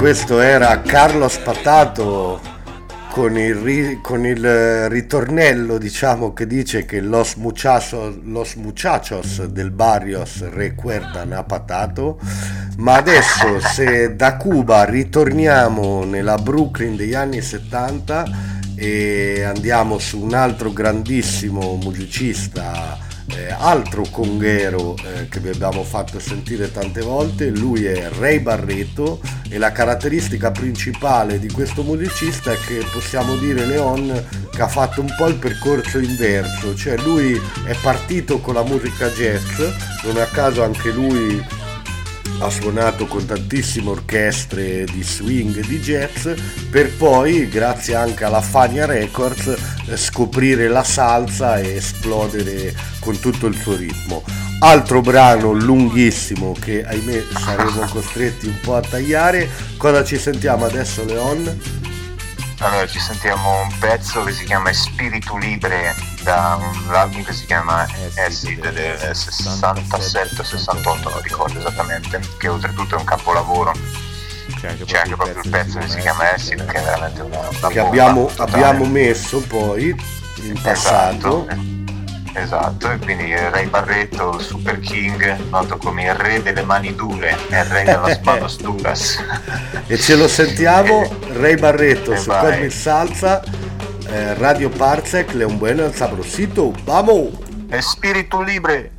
questo era Carlos Patato con il ritornello, diciamo, che dice che los muchachos del barrios recuerdan a Patato. Ma adesso, se da Cuba ritorniamo nella Brooklyn degli anni 70 e andiamo su un altro grandissimo musicista, altro conghero che vi abbiamo fatto sentire tante volte, lui è Ray Barretto, e la caratteristica principale di questo musicista è che possiamo dire, Leon, che ha fatto un po' il percorso inverso, cioè lui è partito con la musica jazz, non a caso anche lui ha suonato con tantissime orchestre di swing e di jazz, per poi, grazie anche alla Fania Records, scoprire la salsa e esplodere con tutto il suo ritmo. Altro brano lunghissimo che, ahimè, saremo costretti un po' a tagliare. Cosa ci sentiamo adesso, Leon? Allora, ci sentiamo un pezzo che si chiama Spiritu Libre, da un album che si chiama Acid del 67-68, non ricordo esattamente, che oltretutto è un capolavoro. C'è anche proprio il pezzo che si chiama Acid, che è veramente una che abbiamo messo poi in passato. Esatto, e quindi Ray Barretto, Super King, noto come il re delle mani dure, il re delle manos duras. E ce lo sentiamo, Ray Barretto su Cosmic Salsa, Radio Parsec, Leon Bueno, El Sabrosito, vamos! Espíritu Libre!